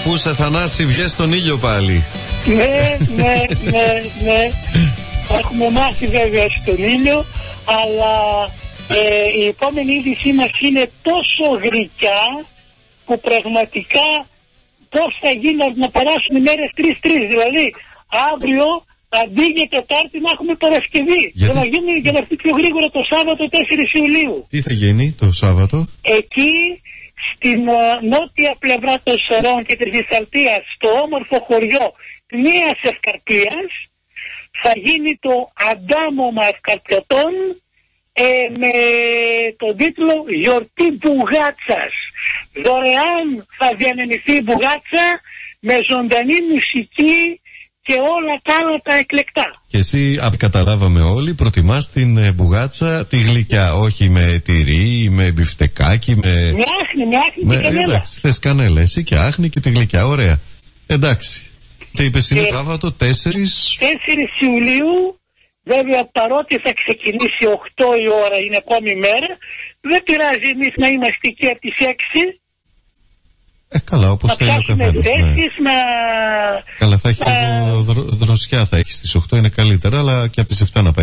Ακούσε, Θανάση, βγες στον ήλιο πάλι. Ναι. Έχουμε μάθει βέβαια στον ήλιο, αλλά η επόμενη είδησή μας είναι τόσο γρικιά που πραγματικά πώς θα γίνει να περάσουν οι μέρες 3-3. Δηλαδή αύριο αντί για Τετάρτη να έχουμε Παρασκευή. Για να έρθει πιο γρήγορα το Σάββατο 4 Ιουλίου. Τι θα γίνει το Σάββατο? Εκεί στην νότια πλευρά των Σωρών και της Βυθαλτίας, στο όμορφο χωριό Νέας Ευκαρπίας, θα γίνει το αντάμωμα Ευκαρπιωτών με τον τίτλο «Γιορτή Μπουγάτσας». Δωρεάν θα διανεμηθεί η μπουγάτσα με ζωντανή μουσική και όλα τα άλλα τα εκλεκτά. Και εσύ, καταλάβαμε όλοι, προτιμάς την μπουγάτσα τη γλυκιά, όχι με τυρί, με μπιφτεκάκι, με άχνη και κανέλα. Εντάξει, θες κανέλα, εσύ και άχνη και τη γλυκιά, ωραία. Εντάξει. Και είπες είναι Σάββατο 4 Ιουλίου. Βέβαια παρότι θα ξεκινήσει 8 η ώρα, είναι ακόμη μέρα, δεν πειράζει εμείς να είμαστε εκεί από τις 6. Καλά, όπως θέλει ο καθένας. Καλά, θα έχει δροσιά, θα έχει στις 8, είναι καλύτερα, αλλά και από τις 7 να πάει.